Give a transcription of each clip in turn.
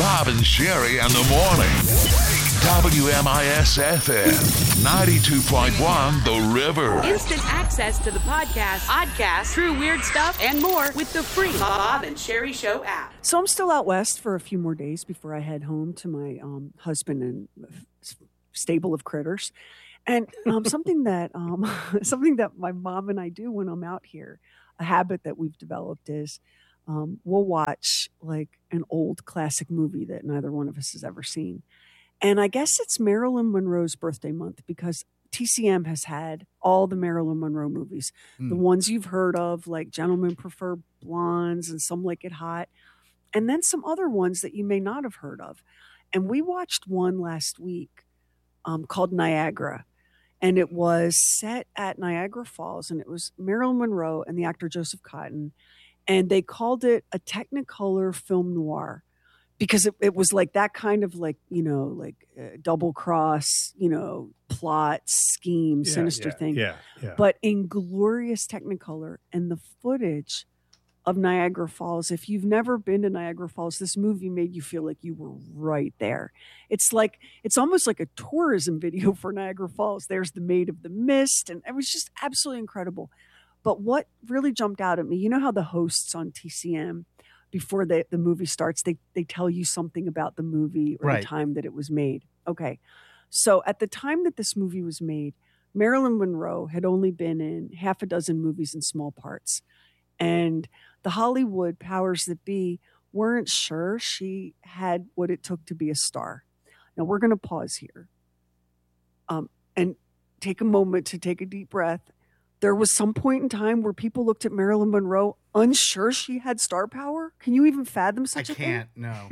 Bob and Sherry in the morning. WMIS-FM, 92.1 The River. Instant access to the podcast, true weird stuff, and more with the free Bob and Sherry Show app. So I'm still out west for a few more days before I head home to my husband and stable of critters. And something that my mom and I do when I'm out here, a habit that we've developed is we'll watch like an old classic movie that neither one of us has ever seen. And I guess it's Marilyn Monroe's birthday month because TCM has had all the Marilyn Monroe movies. The ones you've heard of, like Gentlemen Prefer Blondes and Some Like It Hot, and then some other ones that you may not have heard of. And we watched one last week called Niagara. And it was set at Niagara Falls, and it was Marilyn Monroe and the actor Joseph Cotten. And they called it a Technicolor film noir. Because it was like that kind of like, double cross, plot, scheme, sinister thing. Yeah. But in glorious Technicolor, and the footage of Niagara Falls, if you've never been to Niagara Falls, this movie made you feel like you were right there. It's almost like a tourism video for Niagara Falls. There's the Maid of the Mist, and it was just absolutely incredible. But what really jumped out at me, you know how the hosts on TCM, before the movie starts, they tell you something about the movie or the time that it was made. Okay. So at the time that this movie was made, Marilyn Monroe had only been in half a dozen movies in small parts. And the Hollywood powers that be weren't sure she had what it took to be a star. Now we're going to pause here and take a moment to take a deep breath. There was some point in time where people looked at Marilyn Monroe unsure she had star power. Can you even fathom such a thing? I can't, no.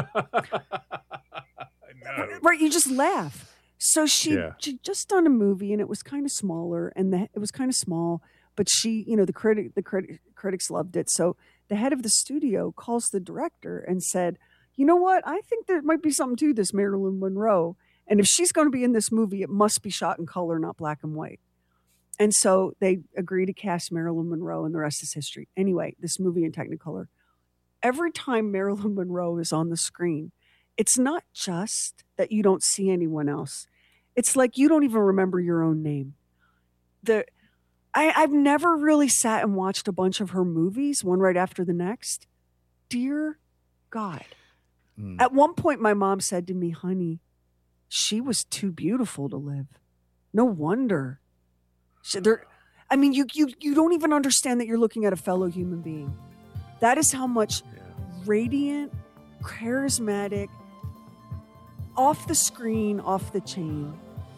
Right, you just laugh. So she just done a movie, and it was kind of smaller, and it was kind of small, but she, the critics loved it. So the head of the studio calls the director and said, you know what? I think there might be something to this Marilyn Monroe. And if she's going to be in this movie, it must be shot in color, not black and white. And so they agree to cast Marilyn Monroe, and the rest is history. Anyway, this movie in Technicolor. Every time Marilyn Monroe is on the screen, it's not just that you don't see anyone else. It's like you don't even remember your own name. I've never really sat and watched a bunch of her movies, one right after the next. Dear God. At one point, my mom said to me, honey, she was too beautiful to live. No wonder. You don't even understand that you're looking at a fellow human being. That is how much radiant, charismatic, off the screen, off the chain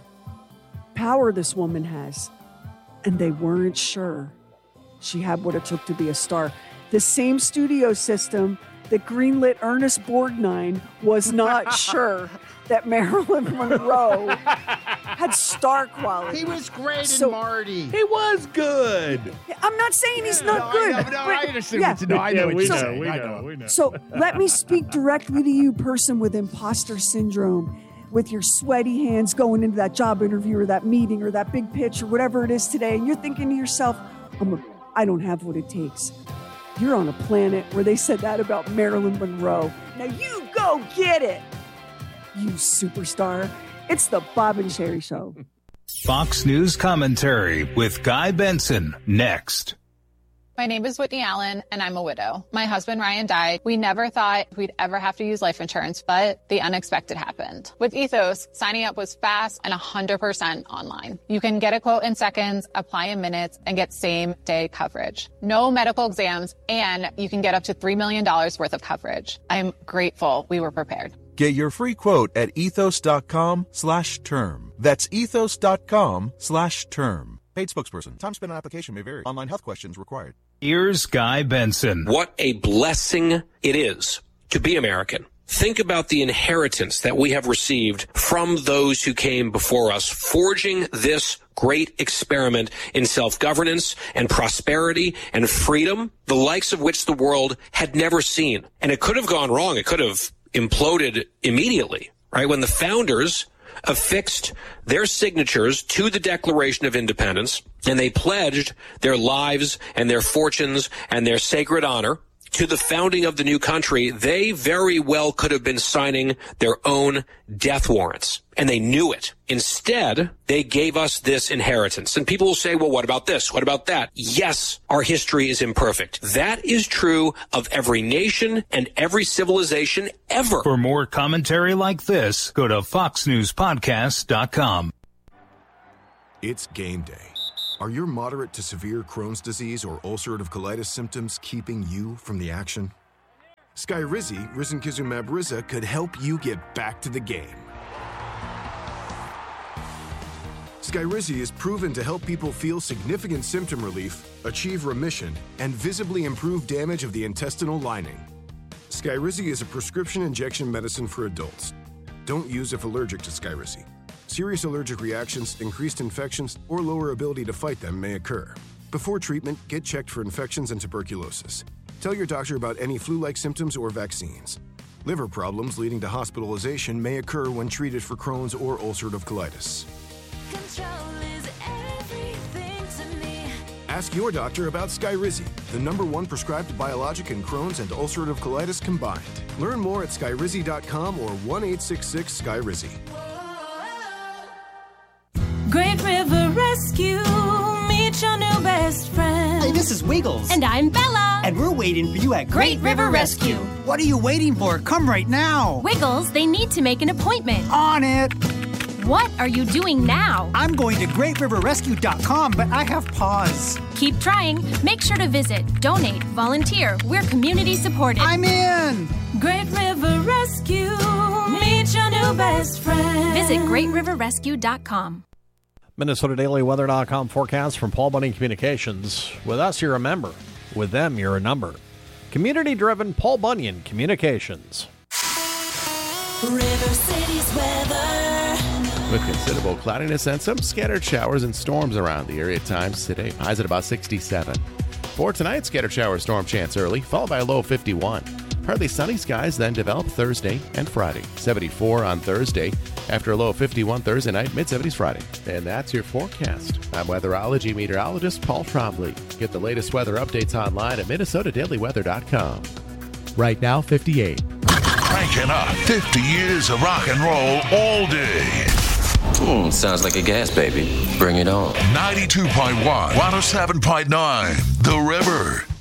power this woman has. And they weren't sure she had what it took to be a star. The same studio system that greenlit Ernest Borgnine was not sure that Marilyn Monroe had star quality. He was great in Marty. He was good. I'm not saying he's not good. I understand what you know. I know what you're saying. We know. So let me speak directly to you, person with imposter syndrome, with your sweaty hands going into that job interview or that meeting or that big pitch or whatever it is today, and you're thinking to yourself, I don't have what it takes. You're on a planet where they said that about Marilyn Monroe. Now you go get it, you superstar. It's the Bob and Sherry Show. Fox News commentary with Guy Benson next. My name is Whitney Allen, and I'm a widow. My husband, Ryan, died. We never thought we'd ever have to use life insurance, but the unexpected happened. With Ethos, signing up was fast and 100% online. You can get a quote in seconds, apply in minutes, and get same-day coverage. No medical exams, and you can get up to $3 million worth of coverage. I'm grateful we were prepared. Get your free quote at ethos.com/term. That's ethos.com/term. Paid spokesperson. Time spent on application may vary. Online health questions required. Here's Guy Benson. What a blessing it is to be American. Think about the inheritance that we have received from those who came before us, forging this great experiment in self-governance and prosperity and freedom, the likes of which the world had never seen. And it could have gone wrong. It could have imploded immediately, right? When the founders affixed their signatures to the Declaration of Independence, and they pledged their lives and their fortunes and their sacred honor to the founding of the new country, they very well could have been signing their own death warrants. And they knew it. Instead, they gave us this inheritance. And people will say, well, what about this? What about that? Yes, our history is imperfect. That is true of every nation and every civilization ever. For more commentary like this, go to foxnewspodcast.com. It's game day. Are your moderate to severe Crohn's disease or ulcerative colitis symptoms keeping you from the action? Skyrizi, risankizumab Riza, could help you get back to the game. Skyrizi is proven to help people feel significant symptom relief, achieve remission, and visibly improve damage of the intestinal lining. Skyrizi is a prescription injection medicine for adults. Don't use if allergic to Skyrizi. Serious allergic reactions, increased infections, or lower ability to fight them may occur. Before treatment, get checked for infections and tuberculosis. Tell your doctor about any flu-like symptoms or vaccines. Liver problems leading to hospitalization may occur when treated for Crohn's or ulcerative colitis. Control is everything to me. Ask your doctor about Skyrizi, the #1 prescribed biologic in Crohn's and ulcerative colitis combined. Learn more at skyrizi.com or 1-866-SKYRIZI. Great River Rescue, meet your new best friend. Hey, this is Wiggles. And I'm Bella. And we're waiting for you at Great River Rescue. What are you waiting for? Come right now. Wiggles, they need to make an appointment. On it. What are you doing now? I'm going to greatriverrescue.com, but I have pause. Keep trying. Make sure to visit, donate, volunteer. We're community supported. I'm in. Great River Rescue, meet your new best friend. Visit greatriverrescue.com. MinnesotaDailyWeather.com forecast from Paul Bunyan Communications. With us, you're a member. With them, you're a number. Community-driven Paul Bunyan Communications. River City's weather. With considerable cloudiness and some scattered showers and storms around the area at times today. Highs at about 67. For tonight, scattered shower storm chance early, followed by a low of 51. Partly sunny skies then develop Thursday and Friday. 74 on Thursday, after a low of 51 Thursday night, mid-70s Friday. And that's your forecast. I'm weatherology meteorologist Paul Trombley. Get the latest weather updates online at MinnesotaDailyWeather.com. Right now, 58. Cranking up 50 years of rock and roll all day. Sounds like a gas baby. Bring it on. 92.1, 107.9, The River.